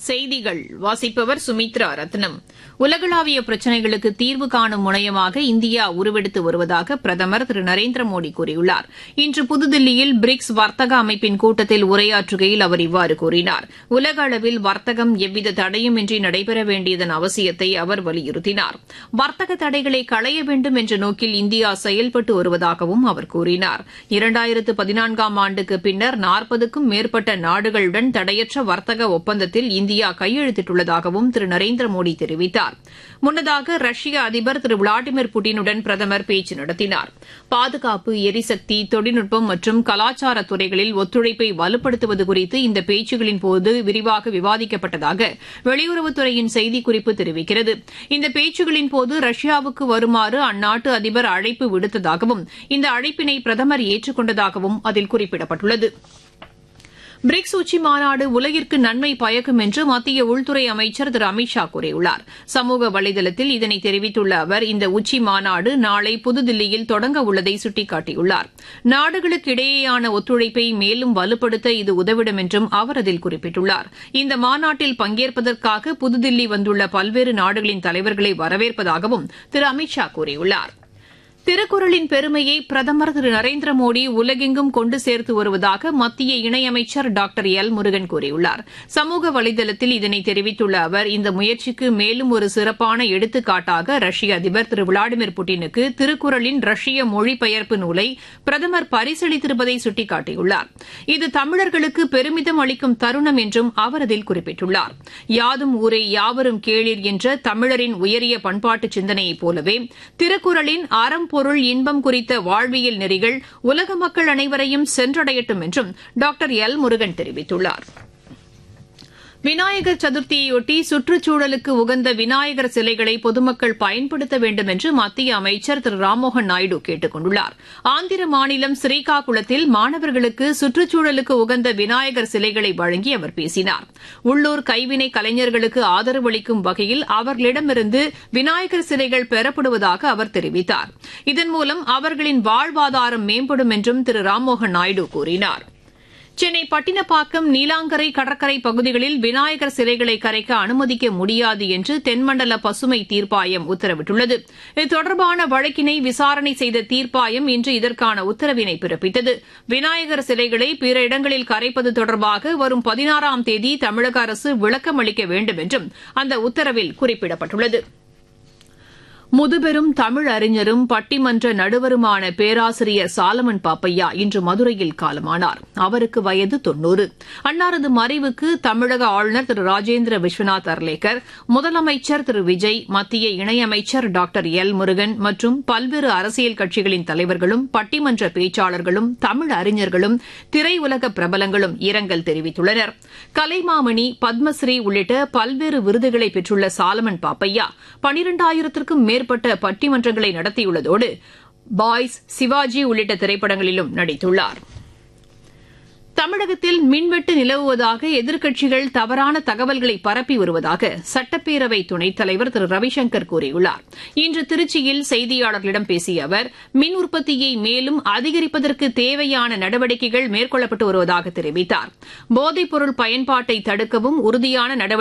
செய்திகள் வாசிப்பவர் சுமித்ரா ரத்னம். உலகளாவிய பிரச்சினைகளுக்கு தீர்வு காணும் முனையமாக இந்தியா உருவெடுத்து வருவதாக பிரதமர் திரு நரேந்திர மோடி கூறியுள்ளார். இன்று புதுதில்லியில் பிரிக்ஸ் வர்த்தக அமைப்பின் கூட்டத்தில் உரையாற்றுகையில் அவர் இவ்வாறு கூறினார். உலக அளவில் வர்த்தகம் எவ்வித தடையுமின்றி நடைபெற வேண்டியதன் அவசியத்தை அவர் வலியுறுத்தினார். வர்த்தக தடைகளை களைய வேண்டும் என்ற நோக்கில் இந்தியா செயல்பட்டு வருவதாகவும் அவர் கூறினார். 2014ஆம் ஆண்டுக்கு பின்னர் 40க்கும் மேற்பட்ட நாடுகளுடன் தடையற்ற வர்த்தக ஒப்பந்தத்தில் இந்தியா கையெழுத்திட்டுள்ளதாகவும் திரு நரேந்திர மோடி தெரிவித்தார். முன்னதாக ரஷ்ய அதிபர் திரு விளாடிமிர் புட்டினுடன் பிரதமர் பேச்சு நடத்தினார். பாதுகாப்பு, எரிசக்தி, தொழில்நுட்பம் மற்றும் கலாச்சார துறைகளில் ஒத்துழைப்பை வலுப்படுத்துவது குறித்து இந்த பேச்சுகளின்போது விரிவாக விவாதிக்கப்பட்டதாக வெளியுறவுத்துறையின் செய்திக்குறிப்பு தெரிவிக்கிறது. இந்த பேச்சுகளின்போது ரஷ்யாவுக்கு வருமாறு அந்நாட்டு அதிபர் அழைப்பு விடுத்ததாகவும் இந்த அழைப்பினை பிரதமர் ஏற்றுக் கொண்டதாகவும் அதில் குறிப்பிடப்பட்டுள்ளது. பிரிக்ஸ் உச்சிமாநாடு உலகிற்கு நன்மை பயக்கும் என்று மத்திய உள்துறை அமைச்சர் திரு அமித் ஷா கூறியுள்ளார். சமூக வலைதளத்தில் இதனை தெரிவித்துள்ள அவர், இந்த உச்சிமாநாடு நாளை புதுதில்லியில் தொடங்க உள்ளதை சுட்டிக்காட்டியுள்ளார். நாடுகளுக்கு இடையேயான ஒத்துழைப்பை மேலும் வலுப்படுத்த இது உதவிடும் என்றும் அவர் அதில் குறிப்பிட்டுள்ளார். இந்த மாநாட்டில் பங்கேற்பதற்காக புதுதில்லி வந்துள்ள பல்வேறு நாடுகளின் தலைவர்களை வரவேற்பதாகவும் திரு அமித் ஷா கூறியுள்ளார். திருக்குறளின் பெருமையை பிரதமர் திரு நரேந்திர மோடி உலகெங்கும் கொண்டு சேர்த்து வருவதாக மத்திய இணையமைச்சர் டாக்டர் எல் முருகன் கூறியுள்ளார். சமூக வலைதளத்தில் இதனை தெரிவித்துள்ள அவர், இந்த முயற்சிக்கு மேலும் ஒரு சிறப்பான எடுத்துக்காட்டாக ரஷ்ய அதிபர் திரு விளாடிமிர் புட்டினுக்கு திருக்குறளின் ரஷ்ய மொழிபெயர்ப்பு நூலை பிரதமர் பரிசளித்திருப்பதை சுட்டிக்காட்டியுள்ளார். இது தமிழர்களுக்கு பெருமிதம் அளிக்கும் தருணம் என்றும் அவர் அதில் குறிப்பிட்டுள்ளார். யாதும் ஊரே யாவரும் கேளீர் என்ற தமிழரின் உயரிய பண்பாட்டு சிந்தனையைப் போலவே திருக்குறளின் அறம், பொருள், இன்பம் குறித்த வாழ்வியல் நெறிகள் உலக மக்கள் அனைவரையும் சென்றடையட்டும் என்றும் டாக்டர் எல் முருகன் தெரிவித்துள்ளார். விநாயகர் சதுர்த்தியையொட்டி சுற்றுச்சூழலுக்கு உகந்த விநாயகர் சிலைகளை பொதுமக்கள் பயன்படுத்த வேண்டும் என்று மத்திய அமைச்சர் திரு ராம்மோகன் நாயுடு கேட்டுக் கொண்டுள்ளார். ஆந்திர மாநிலம் ஸ்ரீகாகுளத்தில் மாணவர்களுக்கு சுற்றுச்சூழலுக்கு உகந்த விநாயகர் சிலைகளை வழங்கி அவர் பேசினார். உள்ளூர் கைவினை கலைஞர்களுக்கு ஆதரவு அளிக்கும் வகையில் அவர்களிடமிருந்து விநாயகர் சிலைகள் பெறப்படுவதாக அவர் தெரிவித்தார். இதன் மூலம் அவர்களின் வாழ்வாதாரம் மேம்படும் என்றும் திரு ராம்மோகன் நாயுடு கூறினார். சென்னை பட்டினப்பாக்கம், நீலாங்கரை கடற்கரை பகுதிகளில் விநாயகர் சிலைகளை கரைக்க அனுமதிக்க முடியாது என்று தென்மண்டல பசுமை தீர்ப்பாயம் உத்தரவிட்டுள்ளது. இது தொடர்பான வழக்கினை விசாரணை செய்த தீர்ப்பாயம் இன்று இதற்கான உத்தரவினை பிறப்பித்தது. விநாயகர் சிலைகளை பிற இடங்களில் கரைப்பது தொடர்பாக வரும் 16ஆம் தேதி தமிழக அரசு விளக்கம் அளிக்க வேண்டும் என்றும் அந்த உத்தரவில் குறிப்பிடப்பட்டுள்ளது. முதுபெரும் தமிழ் அறிஞரும் பட்டிமன்ற நடுவருமான பேராசிரியர் சாலமன் பாப்பையா இன்று மதுரையில் காலமானார். அவருக்கு வயது 90. அன்னாரது மறைவுக்கு தமிழக ஆளுநர் திரு ராஜேந்திர விஸ்வநாத் அர்லேக்கர், முதலமைச்சர் திரு விஜய், மத்திய இணையமைச்சர் டாக்டர் எல் முருகன் மற்றும் பல்வேறு அரசியல் கட்சிகளின் தலைவர்களும் பட்டிமன்ற பேச்சாளர்களும் தமிழ் அறிஞர்களும் திரையுலக பிரபலங்களும் இரங்கல் தெரிவித்துள்ளனர். கலைமாமணி, பத்மஸ்ரீ உள்ளிட்ட பல்வேறு விருதுகளை பெற்றுள்ள சாலமன் பாப்பையா 12,000க்கும் மேற்பட்ட பட்டிமன்றங்களை நடத்தியுள்ளதோடு பாய்ஸ், சிவாஜி உள்ளிட்ட திரைப்படங்களிலும் நடித்துள்ளார். தமிழகத்தில் மின்வெட்டு நிலவுவதாக எதிர்க்கட்சிகள் தவறான தகவல்களை பரப்பி வருவதாக சட்டப்பேரவை துணைத் தலைவர் திரு ரவிசங்கர் கூறியுள்ளார். இன்று திருச்சியில் செய்தியாளர்களிடம் பேசிய அவர், மின் உற்பத்தியை மேலும் அதிகரிப்பதற்கு தேவையான நடவடிக்கைகள் மேற்கொள்ளப்பட்டு வருவதாக தெரிவித்தார். போதைப்பொருள் பயன்பாட்டை தடுக்கவும் உறுதியான நடவடிக்கை